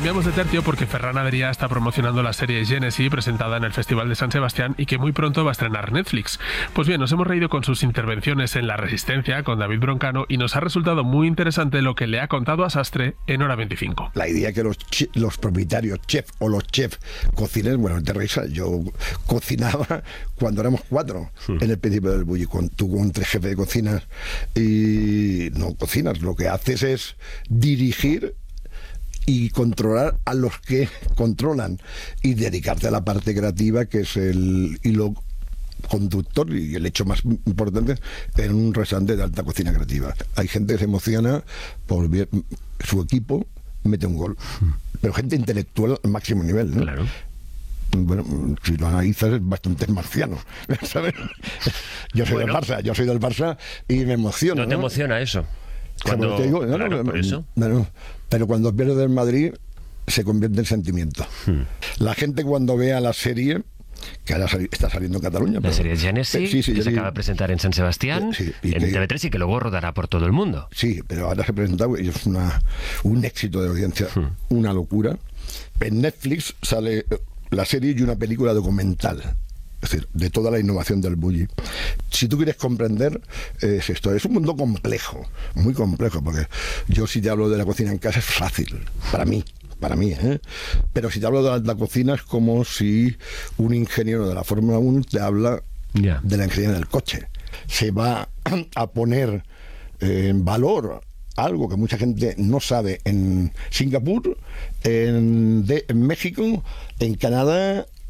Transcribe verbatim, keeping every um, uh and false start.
cambiamos de tercio porque Ferran Adrià está promocionando la serie Genesis, presentada en el Festival de San Sebastián y que muy pronto va a estrenar Netflix. Pues bien, nos hemos reído con sus intervenciones en La Resistencia con David Broncano y nos ha resultado muy interesante lo que le ha contado a Sastre en Hora veinticinco. La idea que los, los propietarios, chef o los chefs cocinen, bueno, te risa, yo cocinaba cuando éramos cuatro sí. en el principio del Bulli, con, tú con tres jefes de cocinas y no cocinas, lo que haces es dirigir y controlar a los que controlan y dedicarte a la parte creativa, que es el hilo conductor y el hecho más importante en un restaurante de alta cocina creativa. Hay gente que se emociona por ver su equipo mete un gol, pero gente intelectual al máximo nivel, ¿no? Claro. Bueno, si lo analizas es bastante marciano, ¿sabes? Yo soy bueno. del Barça, yo soy del Barça y me emociona. ¿No te ¿no? emociona eso? Cuando... Te digo, no, claro, no, por eso. Bueno, pero cuando pierde del Madrid se convierte en sentimiento. Hmm. La gente cuando vea la serie, que ahora está saliendo en Cataluña. La pero, serie Genesis, sí, sí, que sí, se acaba de presentar en San Sebastián, sí, y en que, T V tres y que luego rodará por todo el mundo. Sí, pero ahora se ha presentado y es una, un éxito de audiencia, hmm. una locura. En Netflix sale la serie y una película documental, es decir, de toda la innovación del Bulli. Si tú quieres comprender, eh, es esto, es un mundo complejo, muy complejo, porque yo si te hablo de la cocina en casa es fácil, para mí, para mí, ¿eh? Pero si te hablo de la alta cocina es como si un ingeniero de la Fórmula uno te habla yeah. de la ingeniería del coche. Se va a poner eh, en valor algo que mucha gente no sabe en Singapur, en, de, en México, en Canadá